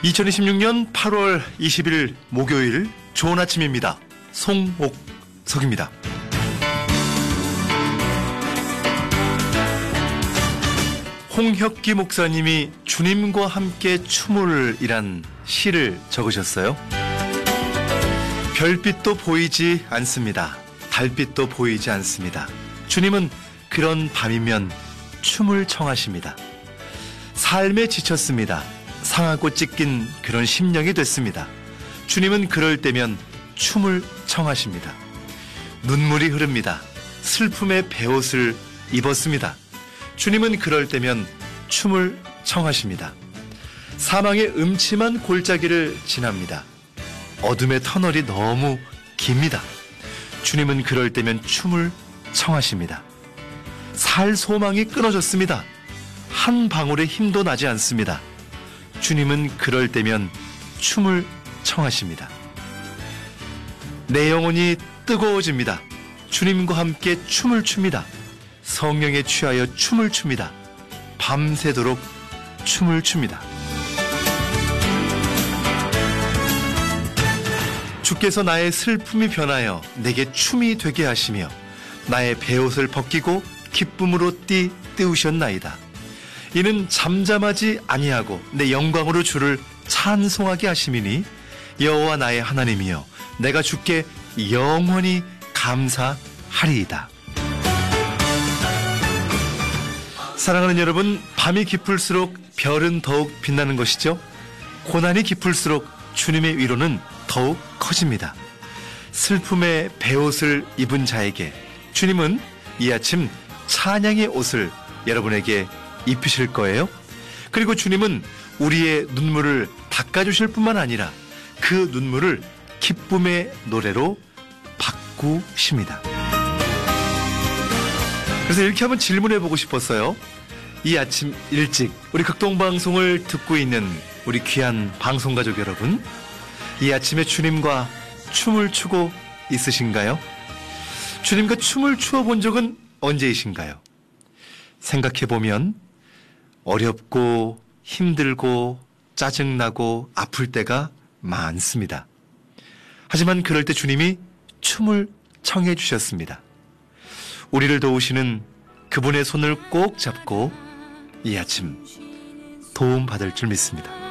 2026년 8월 20일 목요일 좋은 아침입니다. 송옥석입니다. 홍혁기 목사님이 주님과 함께 춤을 이란 시를 적으셨어요. 별빛도 보이지 않습니다. 달빛도 보이지 않습니다. 주님은 그런 밤이면 춤을 청하십니다. 삶에 지쳤습니다. 상하고 찢긴 그런 심령이 됐습니다. 주님은 그럴 때면 춤을 청하십니다. 눈물이 흐릅니다. 슬픔의 베옷을 입었습니다. 주님은 그럴 때면 춤을 청하십니다. 사망의 음침한 골짜기를 지납니다. 어둠의 터널이 너무 깁니다. 주님은 그럴 때면 춤을 청하십니다. 살 소망이 끊어졌습니다. 한 방울의 힘도 나지 않습니다. 주님은 그럴 때면 춤을 청하십니다. 내 영혼이 뜨거워집니다. 주님과 함께 춤을 춥니다. 성령에 취하여 춤을 춥니다. 밤새도록 춤을 춥니다. 주께서 나의 슬픔이 변하여 내게 춤이 되게 하시며 나의 베옷을 벗기고 기쁨으로 띄우셨나이다. 이는 잠잠하지 아니하고 내 영광으로 주를 찬송하게 하심이니 여호와 나의 하나님이여 내가 주께 영원히 감사하리이다. 사랑하는 여러분, 밤이 깊을수록 별은 더욱 빛나는 것이죠. 고난이 깊을수록 주님의 위로는 더욱 커집니다. 슬픔의 베옷을 입은 자에게 주님은 이 아침 찬양의 옷을 여러분에게 입히실 거예요. 그리고 주님은 우리의 눈물을 닦아주실 뿐만 아니라 그 눈물을 기쁨의 노래로 바꾸십니다. 그래서 이렇게 한번 질문해보고 싶었어요. 이 아침 일찍 우리 극동방송을 듣고 있는 우리 귀한 방송가족 여러분, 이 아침에 주님과 춤을 추고 있으신가요? 주님과 춤을 추어본 적은 언제이신가요? 생각해보면 어렵고 힘들고 짜증나고 아플 때가 많습니다. 하지만 그럴 때 주님이 춤을 청해 주셨습니다. 우리를 도우시는 그분의 손을 꼭 잡고 이 아침 도움 받을 줄 믿습니다.